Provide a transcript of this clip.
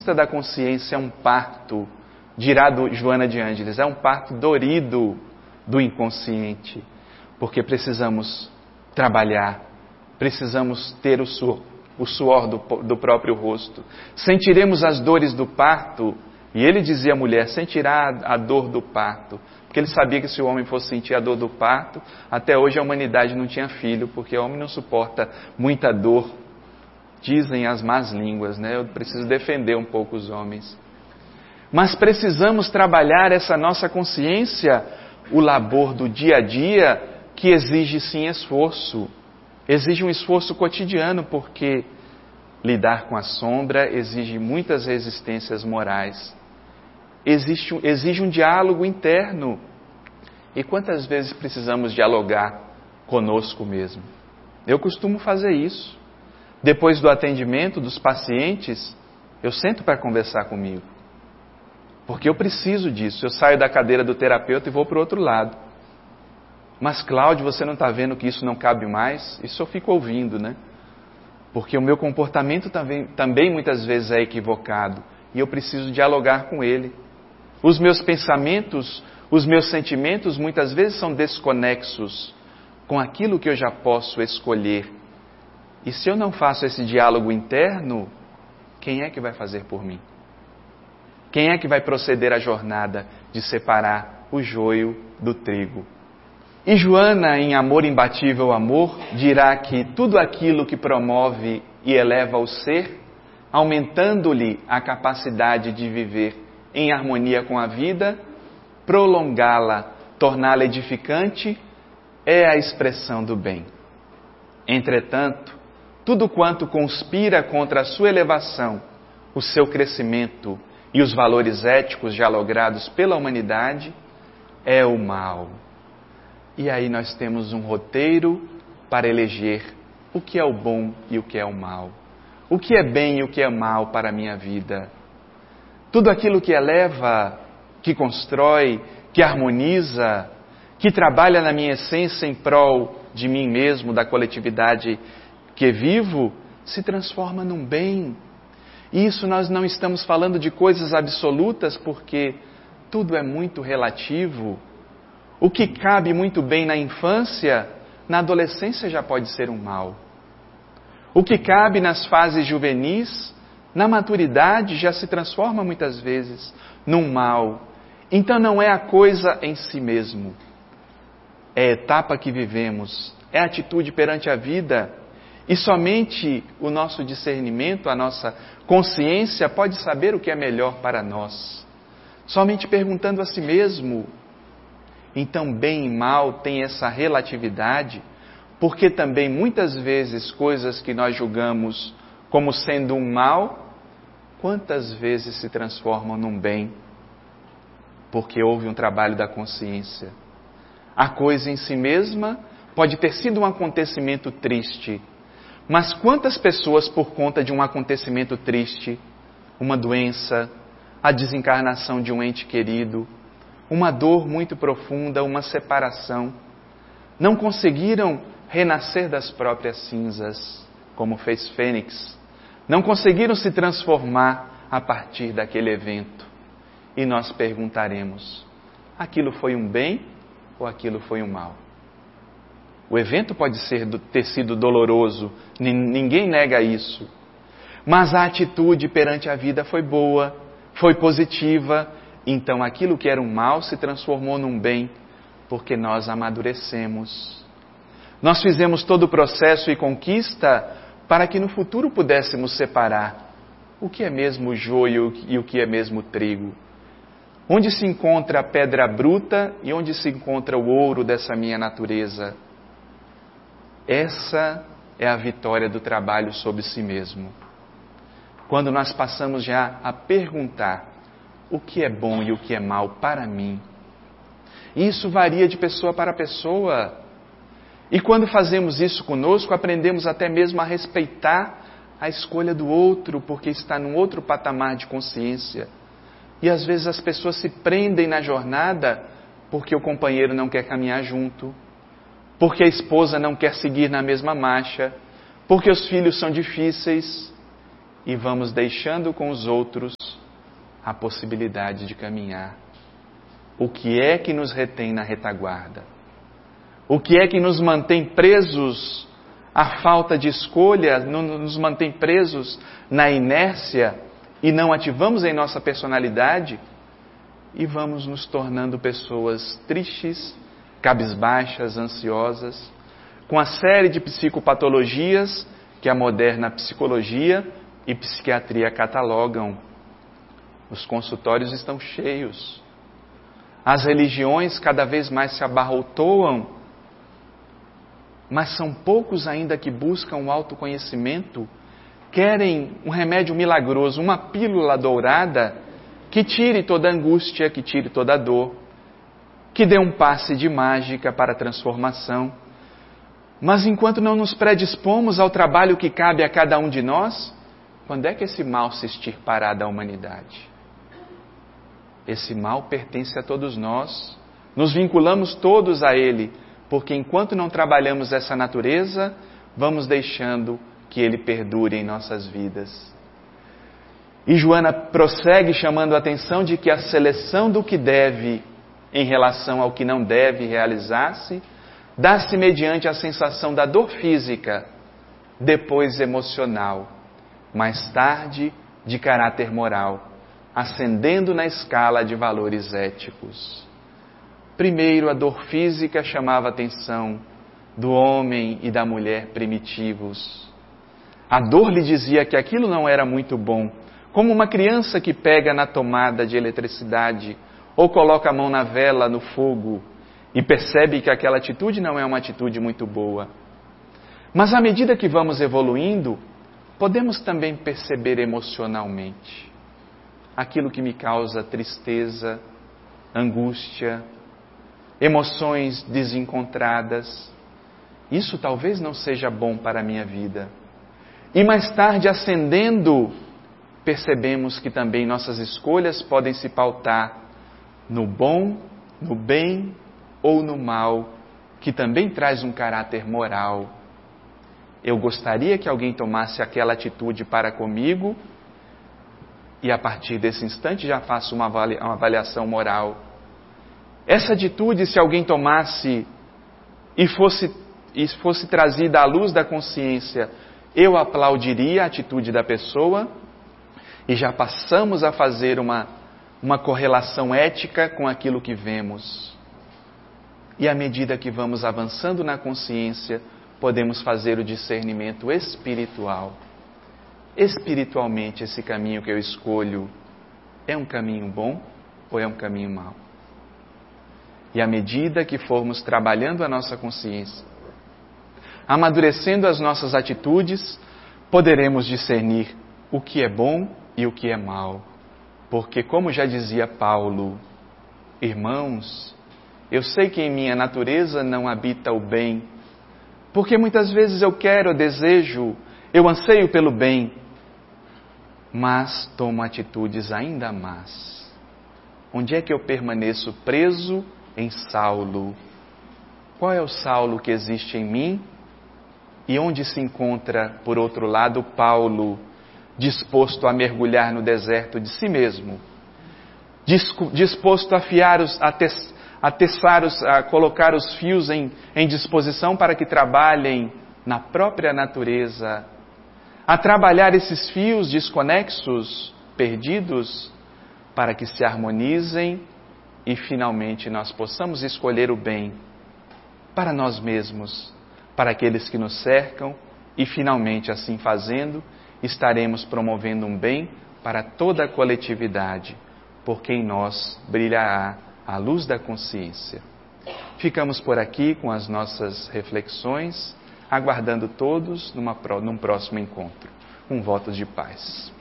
conquista da consciência é um parto, dirá Joana de Ângeles, é um parto dorido do inconsciente, porque precisamos trabalhar, precisamos ter o suor do próprio rosto, sentiremos as dores do parto, e ele dizia à mulher, sentirá a dor do parto, porque ele sabia que se o homem fosse sentir a dor do parto, até hoje a humanidade não tinha filho, porque o homem não suporta muita dor, dizem as más línguas, né? Eu preciso defender um pouco os homens. Mas precisamos trabalhar essa nossa consciência, o labor do dia a dia, que exige sim esforço. Exige um esforço cotidiano, porque lidar com a sombra exige muitas resistências morais. Exige um diálogo interno. E quantas vezes precisamos dialogar conosco mesmo? Eu costumo fazer isso. Depois do atendimento dos pacientes, eu sento para conversar comigo. Porque eu preciso disso. Eu saio da cadeira do terapeuta e vou para o outro lado. Mas, Cláudio, você não está vendo que isso não cabe mais? Isso eu fico ouvindo, né? Porque o meu comportamento também muitas vezes é equivocado. E eu preciso dialogar com ele. Os meus pensamentos, os meus sentimentos muitas vezes são desconexos com aquilo que eu já posso escolher. E se eu não faço esse diálogo interno, quem é que vai fazer por mim? Quem é que vai proceder à jornada de separar o joio do trigo? E Joana, em Amor Imbatível Amor, dirá que tudo aquilo que promove e eleva o ser, aumentando-lhe a capacidade de viver em harmonia com a vida, prolongá-la, torná-la edificante, é a expressão do bem. Entretanto, tudo quanto conspira contra a sua elevação, o seu crescimento e os valores éticos já logrados pela humanidade, é o mal. E aí nós temos um roteiro para eleger o que é o bom e o que é o mal. O que é bem e o que é mal para a minha vida. Tudo aquilo que eleva, que constrói, que harmoniza, que trabalha na minha essência em prol de mim mesmo, da coletividade que vivo, se transforma num bem. E isso nós não estamos falando de coisas absolutas, porque tudo é muito relativo. O que cabe muito bem na infância, na adolescência já pode ser um mal. O que cabe nas fases juvenis, na maturidade já se transforma muitas vezes num mal. Então não é a coisa em si mesmo. É a etapa que vivemos, é a atitude perante a vida. E somente o nosso discernimento, a nossa consciência pode saber o que é melhor para nós. Somente perguntando a si mesmo. Então, bem e mal tem essa relatividade, porque também muitas vezes coisas que nós julgamos como sendo um mal, quantas vezes se transformam num bem? Porque houve um trabalho da consciência. A coisa em si mesma pode ter sido um acontecimento triste, mas quantas pessoas, por conta de um acontecimento triste, uma doença, a desencarnação de um ente querido, uma dor muito profunda, uma separação, não conseguiram renascer das próprias cinzas, como fez Fênix, não conseguiram se transformar a partir daquele evento. E nós perguntaremos, aquilo foi um bem ou aquilo foi um mal? O evento pode ter sido doloroso, ninguém nega isso. Mas a atitude perante a vida foi boa, foi positiva. Então aquilo que era um mal se transformou num bem, porque nós amadurecemos. Nós fizemos todo o processo e conquista para que no futuro pudéssemos separar o que é mesmo joio e o que é mesmo trigo. Onde se encontra a pedra bruta e onde se encontra o ouro dessa minha natureza. Essa é a vitória do trabalho sobre si mesmo. Quando nós passamos já a perguntar o que é bom e o que é mal para mim. Isso varia de pessoa para pessoa. E quando fazemos isso conosco, aprendemos até mesmo a respeitar a escolha do outro, porque está num outro patamar de consciência. E às vezes as pessoas se prendem na jornada porque o companheiro não quer caminhar junto, porque a esposa não quer seguir na mesma marcha, porque os filhos são difíceis. e vamos deixando com os outros a possibilidade de caminhar. O que é que nos retém na retaguarda? O que é que nos mantém presos à falta de escolha, nos mantém presos na inércia e não ativamos em nossa personalidade? E vamos nos tornando pessoas tristes, cabisbaixas, ansiosas, com a série de psicopatologias que a moderna psicologia e psiquiatria catalogam. Os consultórios estão cheios. As religiões cada vez mais se abarrotoam, mas são poucos ainda que buscam o autoconhecimento, querem um remédio milagroso, uma pílula dourada que tire toda a angústia, que tire toda a dor, que dê um passe de mágica para a transformação. Mas enquanto não nos predispomos ao trabalho que cabe a cada um de nós, quando é que esse mal se extirpará da humanidade? Esse mal pertence a todos nós, nos vinculamos todos a ele, porque enquanto não trabalhamos essa natureza, vamos deixando que ele perdure em nossas vidas. E Joana prossegue chamando a atenção de que a seleção do que deve em relação ao que não deve realizar-se, dá-se mediante a sensação da dor física, depois emocional, mais tarde de caráter moral, ascendendo na escala de valores éticos. Primeiro, a dor física chamava a atenção do homem e da mulher primitivos. A dor lhe dizia que aquilo não era muito bom, como uma criança que pega na tomada de eletricidade ou coloca a mão na vela, no fogo, e percebe que aquela atitude não é uma atitude muito boa. Mas à medida que vamos evoluindo, podemos também perceber emocionalmente aquilo que me causa tristeza, angústia, emoções desencontradas. Isso talvez não seja bom para a minha vida. E mais tarde, ascendendo, percebemos que também nossas escolhas podem se pautar no bom, no bem ou no mal, que também traz um caráter moral. Eu gostaria que alguém tomasse aquela atitude para comigo e a partir desse instante já faço uma avaliação moral. Essa atitude, se alguém tomasse e fosse trazida à luz da consciência, eu aplaudiria a atitude da pessoa e já passamos a fazer uma correlação ética com aquilo que vemos. E à medida que vamos avançando na consciência, podemos fazer o discernimento espiritual. Espiritualmente, esse caminho que eu escolho é um caminho bom ou é um caminho mau? E à medida que formos trabalhando a nossa consciência, amadurecendo as nossas atitudes, poderemos discernir o que é bom e o que é mal. Porque, como já dizia Paulo, irmãos, eu sei que em minha natureza não habita o bem, porque muitas vezes eu quero, eu desejo, eu anseio pelo bem, mas tomo atitudes ainda más. Onde é que eu permaneço preso em Saulo? Qual é o Saulo que existe em mim? E onde se encontra, por outro lado, Paulo, disposto a mergulhar no deserto de si mesmo, disposto a colocar os fios em disposição para que trabalhem na própria natureza, a trabalhar esses fios desconexos, perdidos, para que se harmonizem e finalmente nós possamos escolher o bem para nós mesmos, para aqueles que nos cercam e finalmente, assim fazendo, estaremos promovendo um bem para toda a coletividade, porque em nós brilhará a luz da consciência. Ficamos por aqui com as nossas reflexões, aguardando todos num próximo encontro. Um voto de paz.